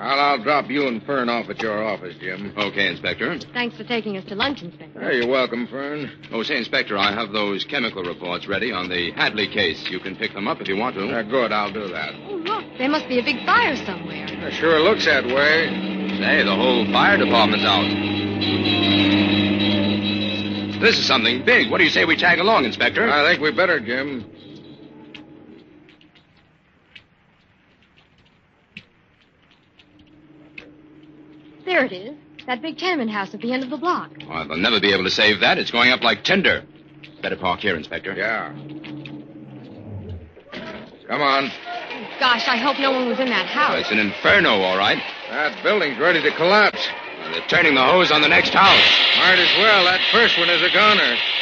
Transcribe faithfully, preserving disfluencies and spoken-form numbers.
I'll, I'll drop you and Fern off at your office, Jim. Okay, Inspector. Thanks for taking us to lunch, Inspector. Hey, you're welcome, Fern. Oh, say, Inspector, I have those chemical reports ready on the Hadley case. You can pick them up if you want to. Uh, good, I'll do that. Oh, look, there must be a big fire somewhere. It sure looks that way. Say, the whole fire department's out. This is something big. What do you say we tag along, Inspector? I think we better, Jim. There it is. That big tenement house at the end of the block. Well, they'll never be able to save that. It's going up like tinder. Better park here, Inspector. Yeah. Come on. Oh, gosh, I hope no one was in that Oh, house. it's an inferno, all right. That building's ready to collapse. Well, they're turning the hose on the next house. Might as well. That first one is a goner.